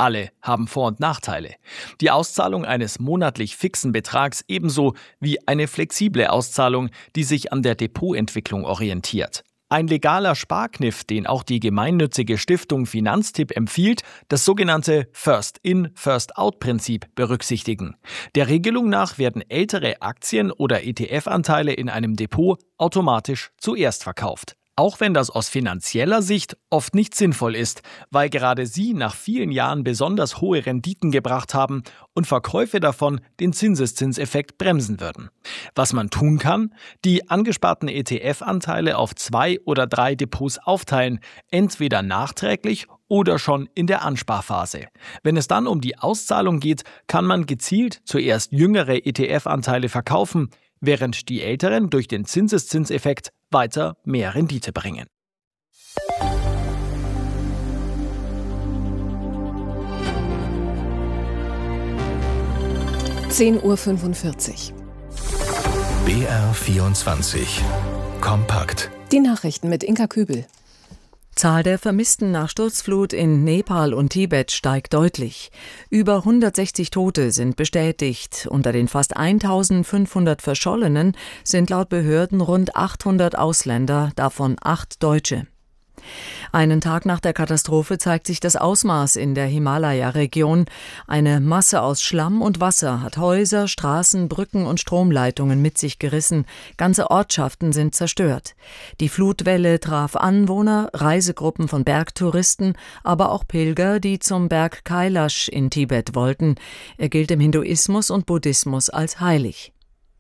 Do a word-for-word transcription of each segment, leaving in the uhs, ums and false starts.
Alle haben Vor- und Nachteile. Die Auszahlung eines monatlich fixen Betrags ebenso wie eine flexible Auszahlung, die sich an der Depotentwicklung orientiert. Ein legaler Sparkniff, den auch die gemeinnützige Stiftung Finanztipp empfiehlt, das sogenannte First-in, First-out-Prinzip berücksichtigen. Der Regelung nach werden ältere Aktien- oder E T F-Anteile in einem Depot automatisch zuerst verkauft. Auch wenn das aus finanzieller Sicht oft nicht sinnvoll ist, weil gerade sie nach vielen Jahren besonders hohe Renditen gebracht haben und Verkäufe davon den Zinseszinseffekt bremsen würden. Was man tun kann? Die angesparten E T F-Anteile auf zwei oder drei Depots aufteilen, entweder nachträglich oder schon in der Ansparphase. Wenn es dann um die Auszahlung geht, kann man gezielt zuerst jüngere E T F-Anteile verkaufen, während die älteren durch den Zinseszinseffekt weiter mehr Rendite bringen. zehn Uhr fünfundvierzig. B R vierundzwanzig. Kompakt. Die Nachrichten mit Inka Kübel. Zahl der Vermissten nach Sturzflut in Nepal und Tibet steigt deutlich. Über hundertsechzig Tote sind bestätigt. Unter den fast eintausendfünfhundert Verschollenen sind laut Behörden rund achthundert Ausländer, davon acht Deutsche. Einen Tag nach der Katastrophe zeigt sich das Ausmaß in der Himalaya-Region. Eine Masse aus Schlamm und Wasser hat Häuser, Straßen, Brücken und Stromleitungen mit sich gerissen. Ganze Ortschaften sind zerstört. Die Flutwelle traf Anwohner, Reisegruppen von Bergtouristen, aber auch Pilger, die zum Berg Kailash in Tibet wollten. Er gilt im Hinduismus und Buddhismus als heilig.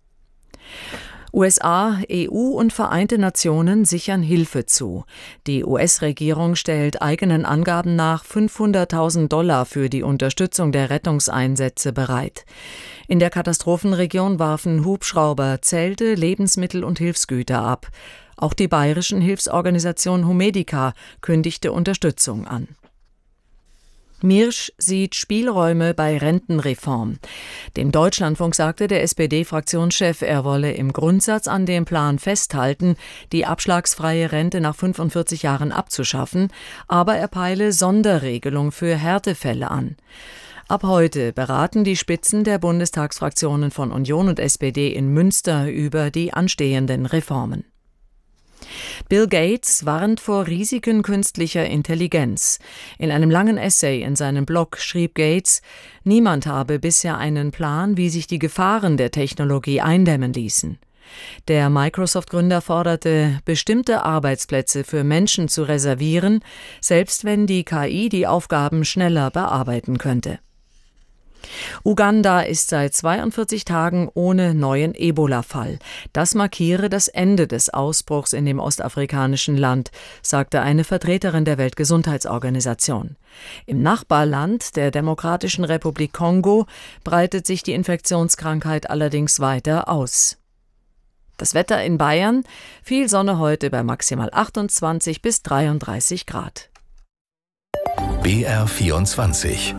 U S A, E U und Vereinte Nationen sichern Hilfe zu. Die U S-Regierung stellt eigenen Angaben nach fünfhunderttausend Dollar für die Unterstützung der Rettungseinsätze bereit. In der Katastrophenregion warfen Hubschrauber Zelte, Lebensmittel und Hilfsgüter ab. Auch die bayerische Hilfsorganisation Humedica kündigte Unterstützung an. Mirsch sieht Spielräume bei Rentenreform. Dem Deutschlandfunk sagte der S P D-Fraktionschef, er wolle im Grundsatz an dem Plan festhalten, die abschlagsfreie Rente nach fünfundvierzig Jahren abzuschaffen, aber er peile Sonderregelung für Härtefälle an. Ab heute beraten die Spitzen der Bundestagsfraktionen von Union und S P D in Münster über die anstehenden Reformen. Bill Gates warnt vor Risiken künstlicher Intelligenz. In einem langen Essay in seinem Blog schrieb Gates, niemand habe bisher einen Plan, wie sich die Gefahren der Technologie eindämmen ließen. Der Microsoft-Gründer forderte, bestimmte Arbeitsplätze für Menschen zu reservieren, selbst wenn die K I die Aufgaben schneller bearbeiten könnte. Uganda ist seit zweiundvierzig Tagen ohne neuen Ebola-Fall. Das markiere das Ende des Ausbruchs in dem ostafrikanischen Land, sagte eine Vertreterin der Weltgesundheitsorganisation. Im Nachbarland, der Demokratischen Republik Kongo, breitet sich die Infektionskrankheit allerdings weiter aus. Das Wetter in Bayern: viel Sonne heute bei maximal achtundzwanzig bis dreiunddreißig Grad. B R vierundzwanzig.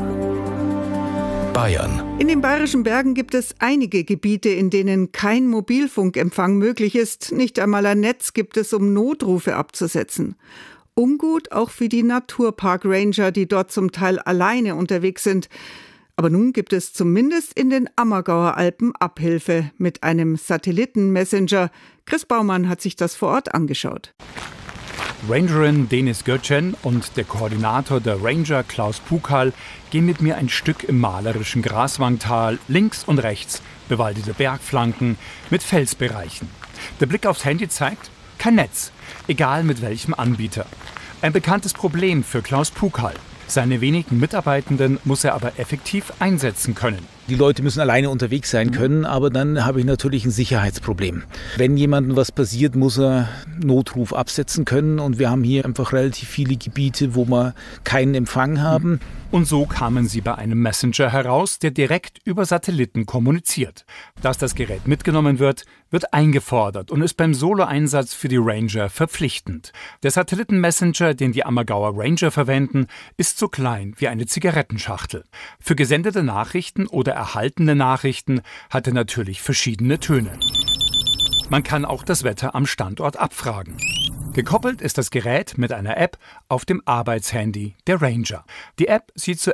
Bayern. In den bayerischen Bergen gibt es einige Gebiete, in denen kein Mobilfunkempfang möglich ist. Nicht einmal ein Netz gibt es, um Notrufe abzusetzen. Ungut auch für die Naturpark-Ranger, die dort zum Teil alleine unterwegs sind. Aber nun gibt es zumindest in den Ammergauer Alpen Abhilfe mit einem Satelliten-Messenger. Chris Baumann hat sich das vor Ort angeschaut. Rangerin Denis Götchen und der Koordinator der Ranger Klaus Pukal gehen mit mir ein Stück im malerischen Graswangtal, links und rechts bewaldete Bergflanken mit Felsbereichen. Der Blick aufs Handy zeigt, kein Netz, egal mit welchem Anbieter. Ein bekanntes Problem für Klaus Pukal. Seine wenigen Mitarbeitenden muss er aber effektiv einsetzen können. Die Leute müssen alleine unterwegs sein können, aber dann habe ich natürlich ein Sicherheitsproblem. Wenn jemandem was passiert, muss er Notruf absetzen können und wir haben hier einfach relativ viele Gebiete, wo wir keinen Empfang haben. Und so kamen sie bei einem Messenger heraus, der direkt über Satelliten kommuniziert. Dass das Gerät mitgenommen wird, wird eingefordert und ist beim Solo-Einsatz für die Ranger verpflichtend. Der Satelliten-Messenger, den die Ammergauer Ranger verwenden, ist so klein wie eine Zigarettenschachtel. Für gesendete Nachrichten oder erhaltene Nachrichten hat er natürlich verschiedene Töne. Man kann auch das Wetter am Standort abfragen. Gekoppelt ist das Gerät mit einer App auf dem Arbeitshandy der Ranger. Die App sieht so